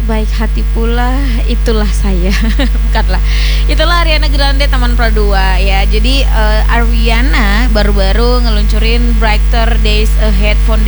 baik hati pula, itulah saya. Bukanlah. Itulah Ariana Grande Taman Pradua ya. Jadi Ariana baru-baru ngeluncurin Brighter Days Ahead Foundation